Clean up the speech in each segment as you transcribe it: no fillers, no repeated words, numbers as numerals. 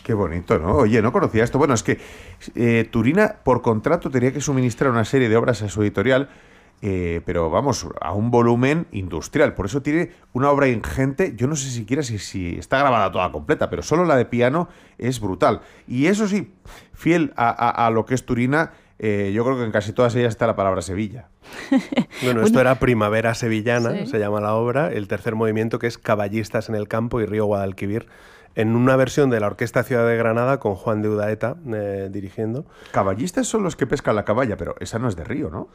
Qué bonito, ¿no? Oye, no conocía esto. Bueno, es que Turina, por contrato, tenía que suministrar una serie de obras a su editorial, pero vamos, a un volumen industrial. Por eso tiene una obra ingente. Yo no sé siquiera si está grabada toda completa, pero solo la de piano es brutal. Y eso sí, fiel a lo que es Turina, yo creo que en casi todas ellas está la palabra Sevilla. Bueno, esto era Primavera Sevillana, Sí. se llama la obra, el tercer movimiento que es Caballistas en el campo y Río Guadalquivir, en una versión de la Orquesta Ciudad de Granada con Juan de Udaeta dirigiendo. Caballistas son los que pescan la caballa, pero esa no es de río, ¿no?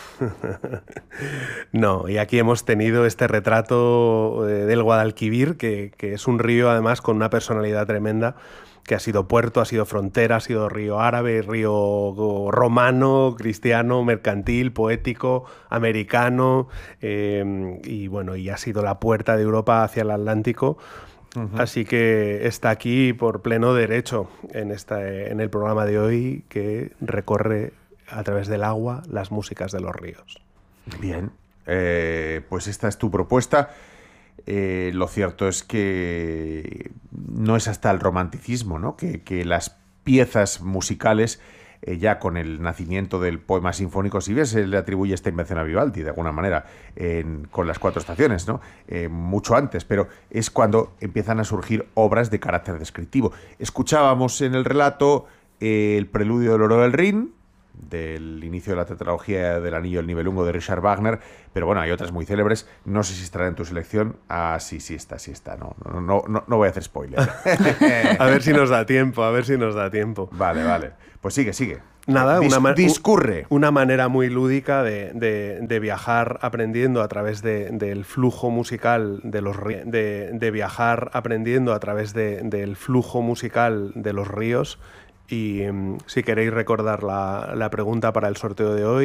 No, y aquí hemos tenido este retrato del Guadalquivir, que es un río además con una personalidad tremenda, que ha sido puerto, ha sido frontera, ha sido río árabe, río romano, cristiano, mercantil, poético, americano, y bueno, y ha sido la puerta de Europa hacia el Atlántico. Así que está aquí por pleno derecho en el programa de hoy, que recorre a través del agua las músicas de los ríos. Bien, pues esta es tu propuesta. Lo cierto es que no es hasta el romanticismo, ¿no? Que las piezas musicales, ya con el nacimiento del poema sinfónico, si ves, se le atribuye esta invención a Vivaldi, de alguna manera, con las cuatro estaciones, ¿no? Mucho antes, pero es cuando empiezan a surgir obras de carácter descriptivo. Escuchábamos en el relato el preludio del Oro del Rin, del inicio de la tetralogía del Anillo del Nibelungo de Richard Wagner, pero bueno, hay otras muy célebres. No sé si estará en tu selección. Ah, sí está. No voy a hacer spoiler. A ver si nos da tiempo, a ver si nos da tiempo. Vale. Pues sigue. Nada, discurre. Una manera muy lúdica de viajar aprendiendo a través del flujo musical de los de viajar aprendiendo a través del flujo musical de los ríos. Y si queréis recordar la pregunta para el sorteo de hoy,